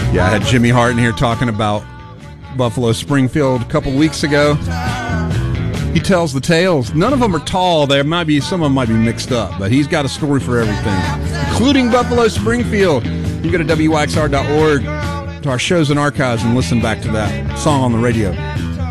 Yeah, I had Jimmy Hart in here talking about Buffalo Springfield a couple weeks ago. He tells the tales. None of them are tall. Some of them might be mixed up, but he's got a story for everything, including Buffalo Springfield. You go to WYXR.org to our shows and archives and listen back to that song on the radio.